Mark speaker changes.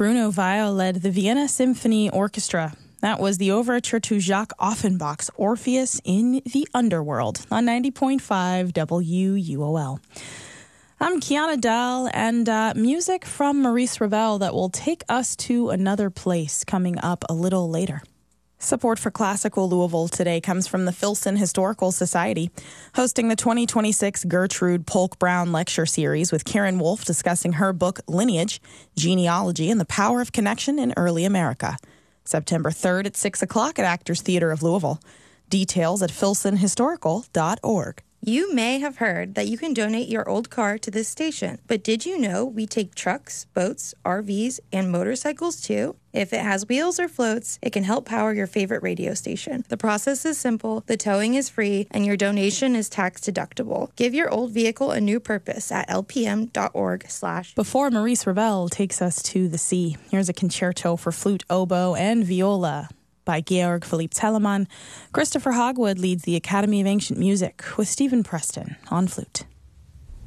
Speaker 1: Bruno Weil led the Vienna Symphony Orchestra. That was the overture to Jacques Offenbach's Orpheus in the Underworld on 90.5 WUOL. I'm Kiana Dahl, and music from Maurice Ravel that will take us to another place coming up a little later. Support for Classical Louisville today comes from the Filson Historical Society, hosting the 2026 Gertrude Polk Brown Lecture Series with Karen Wolf discussing her book Lineage, Genealogy, and the Power of Connection in Early America. September 3rd at 6 o'clock at Actors Theater of Louisville. Details at filsonhistorical.org.
Speaker 2: You may have heard that you can donate your old car to this station, but did you know we take trucks, boats, RVs, and motorcycles too? If it has wheels or floats, it can help power your favorite radio station. The process is simple, the towing is free, and your donation is tax deductible. Give your old vehicle a new purpose at lpm.org/.
Speaker 1: Before Maurice Ravel takes us to the sea, here's a concerto for flute, oboe, and viola by Georg Philipp Telemann. Christopher Hogwood leads the Academy of Ancient Music with Stephen Preston on flute.